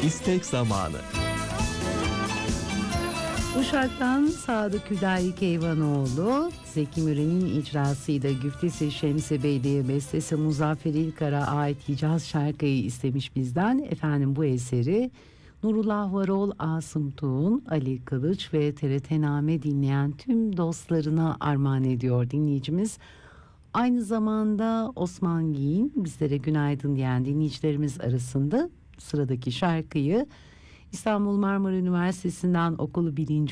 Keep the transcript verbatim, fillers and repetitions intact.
İstek zamanı. Uşak'tan Sadık Hüdayi Keyvanoğlu, Zeki Müren'in icrasıyla güftesi Şemsi Beyliğe bestesi Muzaffer İlkar'a ait Hicaz şarkıyı istemiş bizden. Efendim bu eseri Nurullah Varol, Asım Tuğun, Ali Kılıç ve T R T Name dinleyen tüm dostlarına armağan ediyor dinleyicimiz. Aynı zamanda Osman Giyin bizlere günaydın diyen dinleyicilerimiz arasında sıradaki şarkıyı İstanbul Marmara Üniversitesi'nden okulu birinci